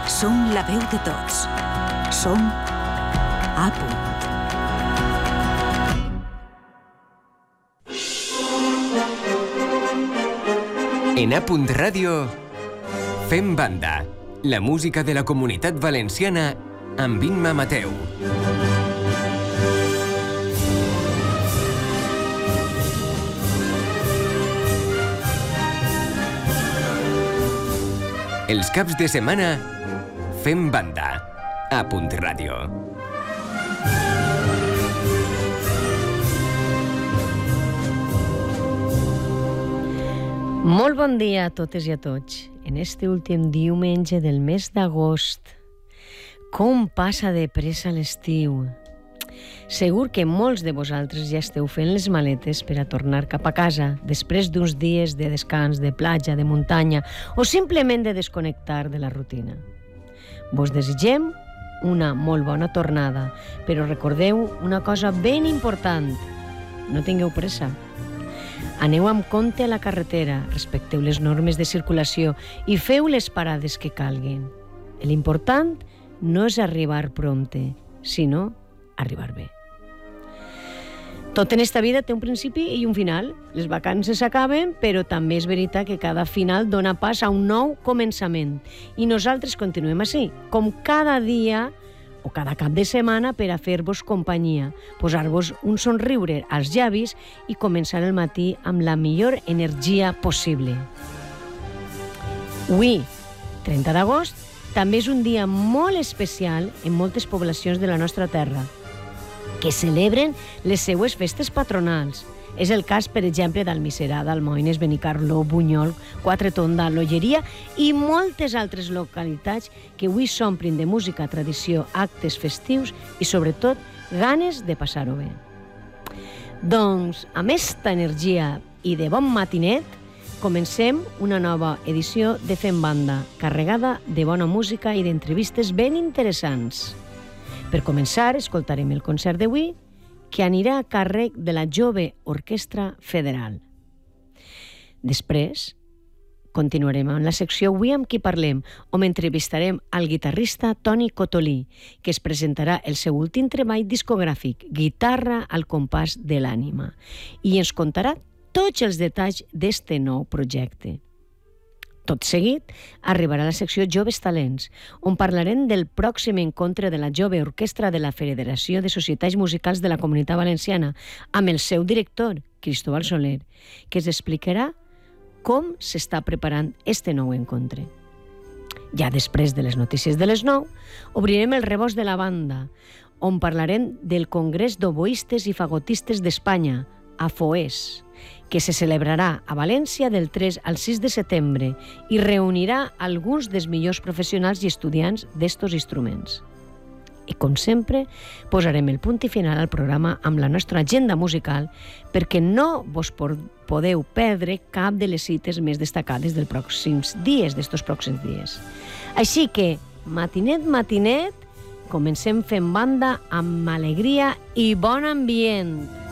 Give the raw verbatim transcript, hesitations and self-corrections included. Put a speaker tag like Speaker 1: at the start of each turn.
Speaker 1: Som la veu de tots. Som A Punt.
Speaker 2: En A Punt Ràdio, fem banda. La música de la Comunitat Valenciana amb Imma Mateu. Els caps de setmana, fem banda. A Punt Ràdio.
Speaker 3: Molt bon dia a totes i a tots. En este últim diumenge del mes d'agost, com passa de pressa l'estiu. Segur que molts de vosaltres ja esteu fent les maletes per a tornar cap a casa després d'uns dies de descans, de platja, de muntanya o simplement de desconnectar de la rutina. Vos desitgem una molt bona tornada, però recordeu una cosa ben important. No tingueu pressa. Aneu amb compte a la carretera, respecteu les normes de circulació i feu les parades que calguin. L'important no és arribar prompte, sinó arribar bé. Tot en esta vida té un principi i un final. Les vacances s'acaben, però també és veritat que cada final dona pas a un nou començament. I nosaltres continuem així, com cada dia o cada cap de setmana per a fer-vos companyia, posar-vos un somriure als llavis i començar el matí amb la millor energia possible. Avui, trenta d'agost, també és un dia molt especial en moltes poblacions de la nostra terra, que celebren les seues festes patronals. És el cas, per exemple, d'Almiserà, d'Almoines, Benicarló, Bunyol, Quatretonda, L'Olleria i moltes altres localitats que avui s'omplin de música, tradició, actes festius i, sobretot, ganes de passar-ho bé. Doncs, amb esta energia i de bon matinet, comencem una nova edició de Fem Banda, carregada de bona música i d'entrevistes ben interessants. Per començar, escoltarem el concert d'avui, que anirà a càrrec de la Jove Orquestra Federal. Després, continuarem amb la secció Avui amb qui parlem, on entrevistarem al guitarrista Toni Cotolí, que es presentarà el seu últim treball discogràfic, Guitarra al compàs de l'ànima, i ens contarà tots els detalls d'este nou projecte. Tot seguit, arribarà la secció Joves Talents, on parlarem del pròxim encontre de la Jove Orquestra de la Federació de Societats Musicals de la Comunitat Valenciana, amb el seu director, Cristóbal Soler, que ens explicarà com s'està preparant este nou encontre. Ja després de les notícies de les nou, obrirem el rebost de la banda, on parlarem del Congrés d'Oboistes i Fagotistes d'Espanya, A F O E S, que se celebrarà a València del tres al sis de setembre i reunirà alguns dels millors professionals i estudiants d'estos instruments. I, com sempre, posarem el punt i final al programa amb la nostra agenda musical perquè no vos podeu perdre cap de les cites més destacades dels pròxims dies, d'estos pròxims dies. Així que, matinet, matinet, comencem fent banda amb alegria i bon ambient.